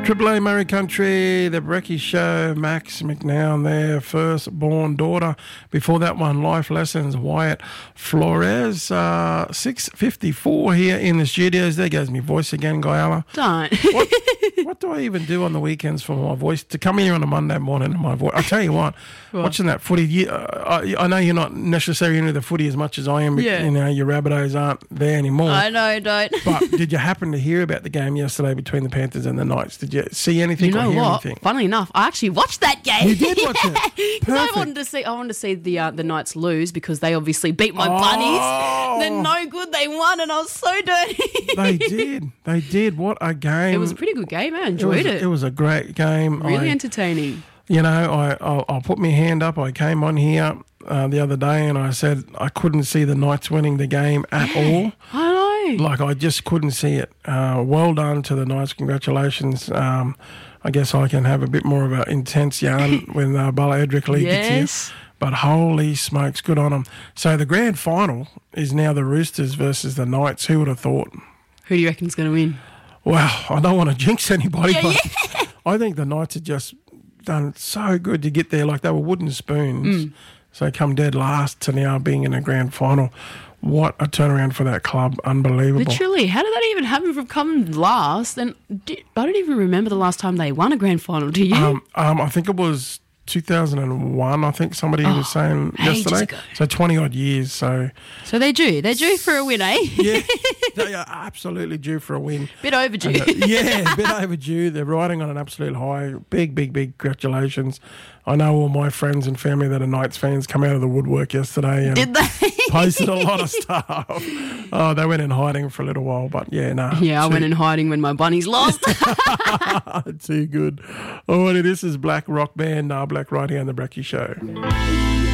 Triple A Murray Country, the Brekkie Show, Max McNown there, first-born daughter. Before that one, Life Lessons, Wyatt Flores. 6:54 here in the studios. There goes my voice again, Guyala. Don't. What do I even do on the weekends for my voice? To come here on a Monday morning and my voice. I'll tell you what, watching that footy, I know you're not necessarily into the footy as much as I am. Yeah. You know, your Rabbitohs aren't there anymore. I know, don't. But did you happen to hear about the game yesterday between the Panthers and the Knights? Did you see anything You know or hear what? anything? Funnily enough, I actually watched that game. You did watch it? Because I Perfect. wanted to see the Knights lose because they obviously beat my bunnies. They're no good. They won, and I was so dirty. They did. What a game! It was a pretty good game. I enjoyed it. It was a great game. Really entertaining. You know, I'll put my hand up. I came on here the other day and I said I couldn't see the Knights winning the game at all. I know. Like, I just couldn't see it. Well done to the Knights. Congratulations. I guess I can have a bit more of an intense yarn when Bala Edric Lee gets Yes. here. But holy smokes, good on them. So the grand final is now the Roosters versus the Knights. Who would have thought? Who do you reckon's going to win? Well, I don't want to jinx anybody, but I think the Knights have just done so good to get there. Like, they were wooden spoons. So come dead last to now being in a grand final. What a turnaround for that club. Unbelievable. Literally, how did that even happen from coming last? And I don't even remember the last time they won a grand final, do you? I think it was 2001, I think somebody was saying ages yesterday. ago. So 20-odd years. So So they're due. They're due for a win, eh? yeah, they are absolutely due for a win. Bit overdue. Yeah, a bit overdue. They're riding on an absolute high. Big congratulations. I know all my friends and family that are Knights fans come out of the woodwork yesterday and Did they? posted a lot of stuff. Oh, they went in hiding for a little while, but yeah, no. Yeah, I went in hiding when my bunnies lost. Too good. Alrighty, this is Black Rock Band, Black right here on the Brekkie Show.